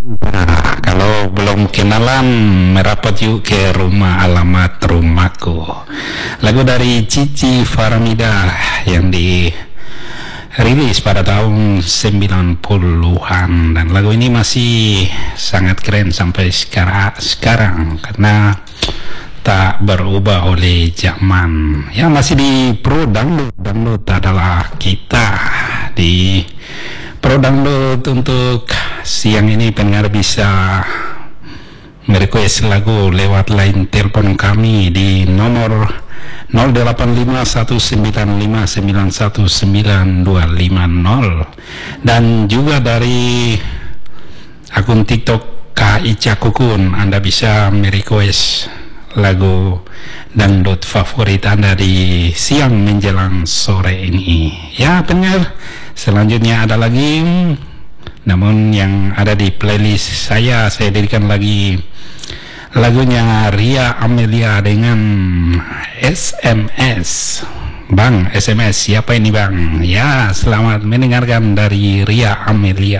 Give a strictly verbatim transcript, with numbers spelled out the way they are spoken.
Nah, kalau belum kenalan, merapat yuk ke rumah, alamat rumahku. Lagu dari Cici Faramida yang dirilis pada tahun sembilan puluhan, dan lagu ini masih sangat keren sampai sekarang, sekarang karena tak berubah oleh zaman. Ya, masih di pro download. Download adalah kita di pro download. Untuk siang ini pendengar bisa merequest lagu lewat line telepon kami di nomor nol delapan lima satu sembilan lima sembilan satu sembilan dua lima nol, dan juga dari akun TikTok Kak Ica Kukun Anda bisa merequest lagu dangdut favorit Anda di siang menjelang sore ini. Ya pendengar, selanjutnya ada lagi, namun yang ada di playlist saya, saya dedikan lagi lagunya Ria Amelia dengan S M S. Bang, S M S siapa ini bang? Ya, selamat mendengarkan dari Ria Amelia.